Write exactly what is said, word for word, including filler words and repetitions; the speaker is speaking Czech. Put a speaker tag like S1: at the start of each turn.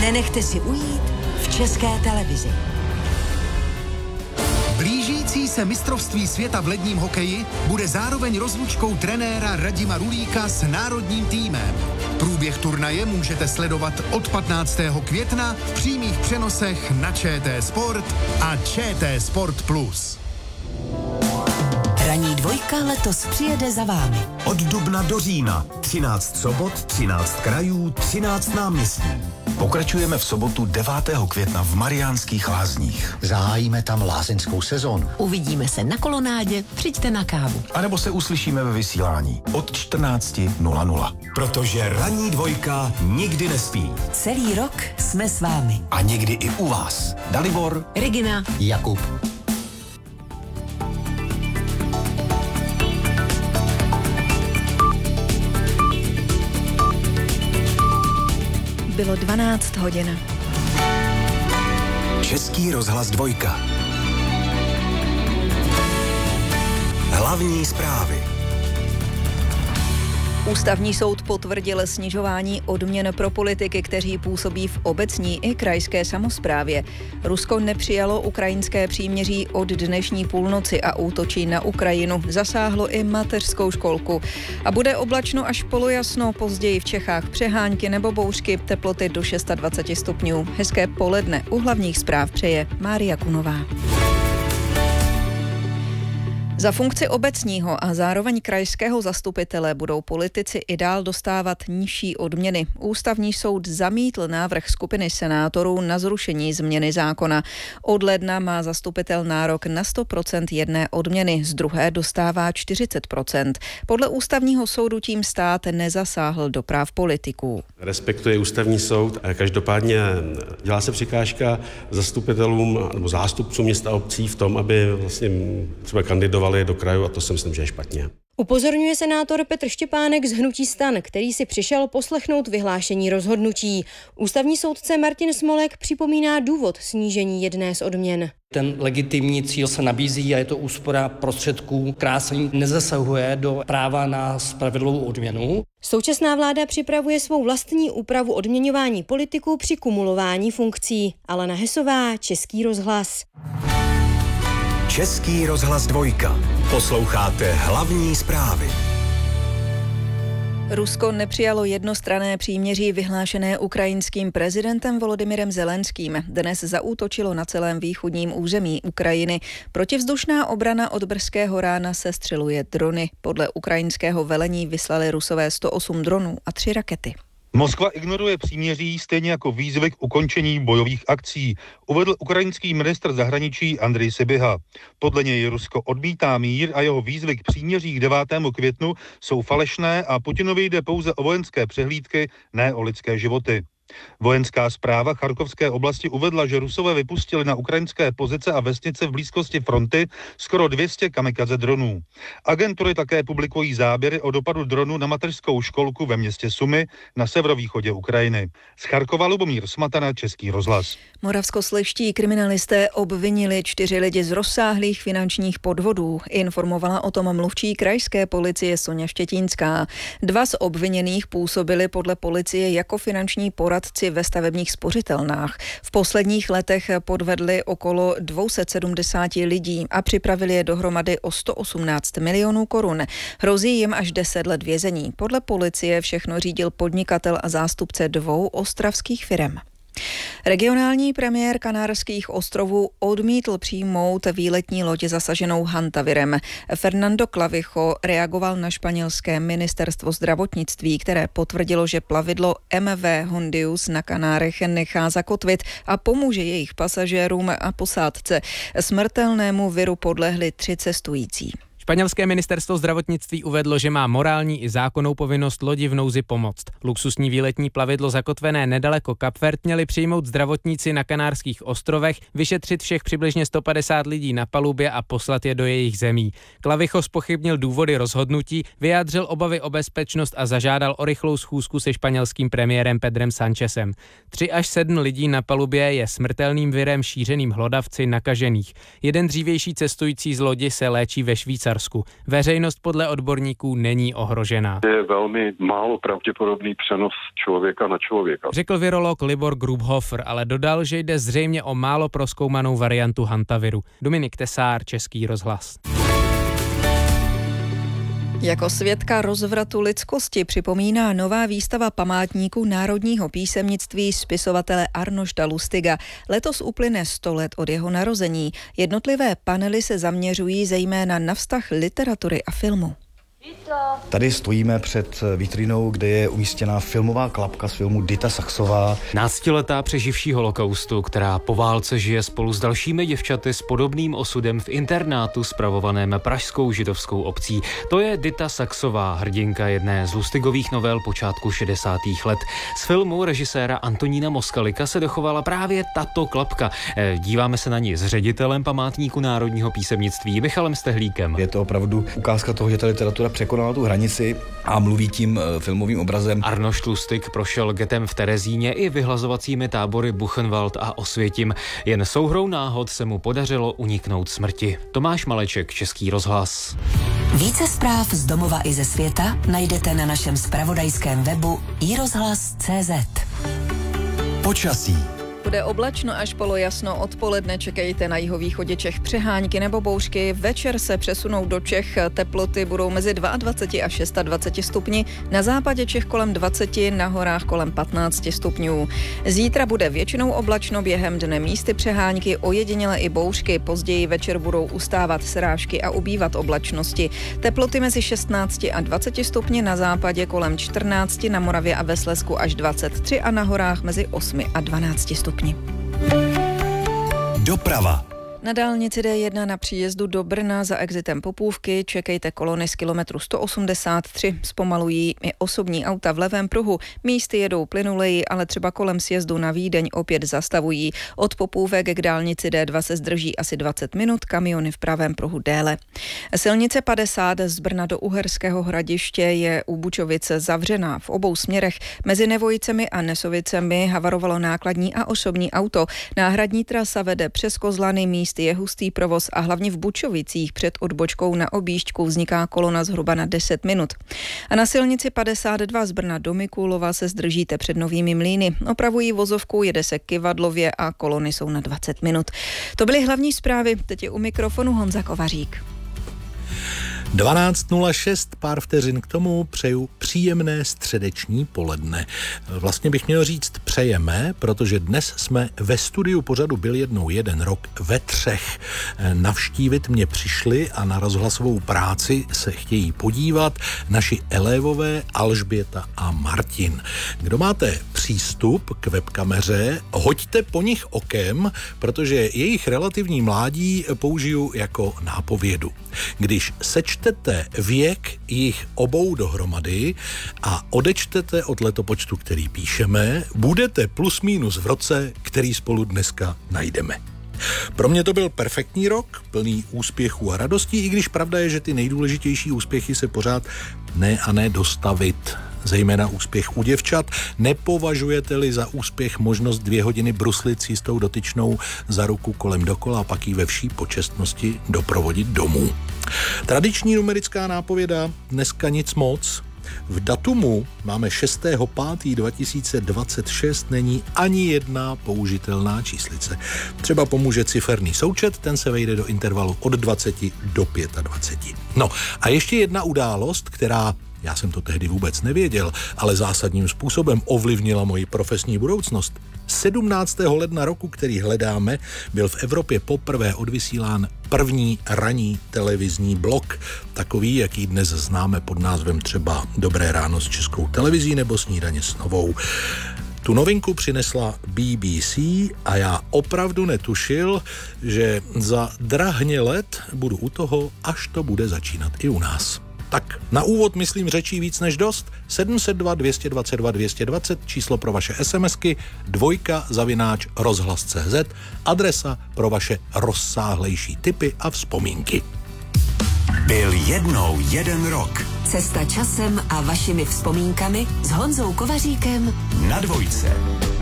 S1: Nenechte si ujít v České televizi.
S2: Blížící se mistrovství světa v ledním hokeji bude zároveň rozlučkou trenéra Radima Rulíka s národním týmem. Průběh turnaje můžete sledovat od patnáctého května v přímých přenosech na ČT Sport a ČT Sport Plus.
S1: Ranní dvojka letos přijede za vámi.
S3: Od dubna do října. třináct sobot, třináct krajů, třináct náměstí. Pokračujeme v sobotu devátého května v Mariánských Lázních.
S4: Zahájíme tam lázeňskou sezónu.
S1: Uvidíme se na kolonádě, přijďte na kávu.
S3: A nebo se uslyšíme ve vysílání od čtrnáct nula nula. Protože ranní dvojka nikdy nespí.
S1: Celý rok jsme s vámi.
S3: A někdy i u vás. Dalibor,
S1: Regina,
S4: Jakub.
S5: Bylo dvanáct hodin.
S3: Český rozhlas dvojka. Hlavní zprávy.
S5: Ústavní soud potvrdil snižování odměn pro politiky, kteří působí v obecní i krajské samosprávě. Rusko nepřijalo ukrajinské příměří od dnešní půlnoci a útočí na Ukrajinu. Zasáhlo i mateřskou školku. A bude oblačno až polojasno, později v Čechách přehánky nebo bouřky, teploty do dvacet šest stupňů. Hezké poledne, u hlavních zpráv přeje Mária Kunová. Za funkci obecního a zároveň krajského zastupitele budou politici i dál dostávat nižší odměny. Ústavní soud zamítl návrh skupiny senátorů na zrušení změny zákona. Od ledna má zastupitel nárok na sto procent jedné odměny, z druhé dostává čtyřicet procent. Podle ústavního soudu tím stát nezasáhl do práv politiků.
S6: Respektuje ústavní soud, každopádně dělá se překážka zastupitelům nebo zástupcům měst a obcí v tom, aby vlastně třeba kandidovali do kraju, a to si myslím, že je špatně.
S7: Upozorňuje senátor Petr Štěpánek z hnutí STAN, který si přišel poslechnout vyhlášení rozhodnutí. Ústavní soudce Martin Smolek připomíná důvod snížení jedné z odměn.
S8: Ten legitimní cíl se nabízí a je to úspora prostředků, která se nezasahuje do práva na spravedlivou odměnu.
S7: Současná vláda připravuje svou vlastní úpravu odměňování politiků při kumulování funkcí. Alena Hesová, Český rozhlas.
S3: Český rozhlas dvojka. Posloucháte hlavní zprávy.
S5: Rusko nepřijalo jednostranné příměří vyhlášené ukrajinským prezidentem Volodymyrem Zelenským. Dnes zaútočilo na celém východním území Ukrajiny. Protivzdušná obrana od brzkého rána sestřeluje drony. Podle ukrajinského velení vyslali Rusové sto osm dronů a tři rakety.
S9: Moskva ignoruje příměří stejně jako výzvy k ukončení bojových akcí, uvedl ukrajinský ministr zahraničí Andrej Sybiha. Podle něj Rusko odmítá mír a jeho výzvy k příměří k devátému květnu jsou falešné a Putinovi jde pouze o vojenské přehlídky, ne o lidské životy. Vojenská správa Charkovské oblasti uvedla, že Rusové vypustili na ukrajinské pozice a vesnice v blízkosti fronty skoro dvě stě kamikaze dronů. Agentury také publikují záběry o dopadu dronu na mateřskou školku ve městě Sumy na severovýchodě Ukrajiny. Z Charkova Lubomír Smatana, Český rozhlas.
S5: Moravskoslezští kriminalisté obvinili čtyři lidi z rozsáhlých finančních podvodů. Informovala o tom mluvčí krajské policie Soňa Štětínská. Dva z obviněných působili podle policie jako finanční poradci ve stavebních spořitelnách. V posledních letech podvedli okolo dvě stě sedmdesát lidí a připravili je dohromady o sto osmnáct milionů korun. Hrozí jim až deset let vězení. Podle policie všechno řídil podnikatel a zástupce dvou ostravských firem. Regionální premiér Kanárských ostrovů odmítl přijmout výletní loď zasaženou hantavirem. Fernando Clavijo reagoval na španělské ministerstvo zdravotnictví, které potvrdilo, že plavidlo M V Hondius na Kanárech nechá zakotvit a pomůže jejich pasažérům a posádce. Smrtelnému viru podlehli tři cestující.
S10: Španělské ministerstvo zdravotnictví uvedlo, že má morální i zákonnou povinnost lodi v nouzi pomoct. Luxusní výletní plavidlo zakotvené nedaleko Kapvert měli přijmout zdravotníci na Kanárských ostrovech, vyšetřit všech přibližně sto padesát lidí na palubě a poslat je do jejich zemí. Clavijo zpochybnil důvody rozhodnutí, vyjádřil obavy o bezpečnost a zažádal o rychlou schůzku se španělským premiérem Pedrem Sanchezem. Tři až sedm lidí na palubě je smrtelným virem šířeným hlodavci nakažených. Jeden dřívější cestující z lodi se léčí ve Švýcarsku. Maďarsku. Veřejnost podle odborníků není ohrožená.
S11: Je velmi málo pravděpodobný přenos člověka na člověka,
S10: řekl virolog Libor Grubhofer, ale dodal, že jde zřejmě o málo prozkoumanou variantu hantaviru. Dominik Tesár, Český rozhlas.
S5: Jako svědka rozvratu lidskosti připomíná nová výstava památníku národního písemnictví spisovatele Arnošta Lustiga. Letos uplyne sto let od jeho narození. Jednotlivé panely se zaměřují zejména na vztah literatury a filmu.
S12: Tady stojíme před vitrínou, kde je umístěná filmová klapka z filmu Dita Saxová.
S13: Náctiletá přeživší holokaustu, která po válce žije spolu s dalšími děvčaty s podobným osudem v internátu spravovaném pražskou židovskou obcí. To je Dita Saxová, hrdinka jedné z Lustigových novel počátku šedesátých let. Z filmu režiséra Antonína Moskalika se dochovala právě tato klapka. Díváme se na ní s ředitelem památníku národního písemnictví Michalem Stehlíkem.
S12: Je to opravdu ukázka toho, že ta literatura překonala tu hranici a mluví tím filmovým obrazem.
S13: Arnošt Lustig prošel getem v Terezíně i vyhlazovacími tábory Buchenwald a Osvětim. Jen souhrou náhod se mu podařilo uniknout smrti. Tomáš Maleček, Český rozhlas.
S1: Více zpráv z domova i ze světa najdete na našem zpravodajském webu i rozhlas tečka cé zet.
S3: Počasí.
S5: Bude oblačno až polojasno, odpoledne čekejte na jihovýchodě Čech přehánky nebo bouřky, večer se přesunou do Čech, teploty budou mezi dvacet dva až dvacet šest stupni, na západě Čech kolem dvacet, na horách kolem patnáct stupňů. Zítra bude většinou oblačno, během dne místy přehánky, ojediněle i bouřky, později večer budou ustávat srážky a ubývat oblačnosti. Teploty mezi šestnáct a dvacet stupni, na západě kolem čtrnáct, na Moravě a ve Slezsku až dvacet tři a na horách mezi osm a dvanáct stupňů.
S3: Doprava.
S5: Na dálnici D jedna na příjezdu do Brna za exitem Popůvky čekejte kolony z kilometru sto osmdesát tři. Zpomalují i osobní auta v levém pruhu. Místy jedou plynuleji, ale třeba kolem sjezdu na Vídeň opět zastavují. Od Popůvek k dálnici D dva se zdrží asi dvacet minut, kamiony v pravém pruhu déle. Silnice padesát z Brna do Uherského Hradiště je u Bučovice zavřená v obou směrech. Mezi Nevojicemi a Nesovicemi havarovalo nákladní a osobní auto. Náhradní trasa vede přes Kozlany, míst je hustý provoz a hlavně v Bučovicích před odbočkou na objížďku vzniká kolona zhruba na deset minut. A na silnici padesát dva z Brna do Mikulova se zdržíte před Novými Mlýny. Opravují vozovku, jede se Kyvadlově a kolony jsou na dvacet minut. To byly hlavní zprávy, teď je u mikrofonu Honza Kovařík.
S14: dvanáct nula šest, pár vteřin k tomu, přeju příjemné středeční poledne. Vlastně bych měl říct přejeme, protože dnes jsme ve studiu pořadu Byl jednou jeden rok ve třech. Navštívit mě přišli a na rozhlasovou práci se chtějí podívat naši elevové Alžběta a Martin. Kdo máte přístup k webkameře, hoďte po nich okem, protože jejich relativní mládí použiju jako nápovědu. Když sečtete věk jich obou dohromady a odečtete od letopočtu, který píšeme, budete plus minus v roce, který spolu dneska najdeme. Pro mě to byl perfektní rok, plný úspěchů a radostí, i když pravda je, že ty nejdůležitější úspěchy se pořád ne a ne dostavit. Zejména úspěch u děvčat. Nepovažujete-li za úspěch možnost dvě hodiny bruslit s jistou dotyčnou za ruku kolem dokola a pak jí ve vší počestnosti doprovodit domů. Tradiční numerická nápověda, dneska nic moc. V datumu máme šestého pátého dva tisíce dvacet šest, není ani jedna použitelná číslice. Třeba pomůže ciferný součet, ten se vejde do intervalu od dvacet do dvacet pět. No a ještě jedna událost, která, já jsem to tehdy vůbec nevěděl, ale zásadním způsobem ovlivnila moji profesní budoucnost. sedmnáctého ledna roku, který hledáme, byl v Evropě poprvé odvysílán první ranní televizní blok, takový, jaký dnes známe pod názvem třeba Dobré ráno s Českou televizí nebo Snídaně s Novou. Tu novinku přinesla B B C a já opravdu netušil, že za drahně let budu u toho, až to bude začínat i u nás. Tak na úvod, myslím, řečí víc než dost. sedm set dva, dvě dvacet dva, dvě dvacet, číslo pro vaše SMSky, dvojka zavináč rozhlas tečka cé zet, adresa pro vaše rozsáhlejší tipy a vzpomínky.
S3: Byl jednou jeden rok.
S1: Cesta časem a vašimi vzpomínkami s Honzou Kovaříkem
S3: Na dvojce.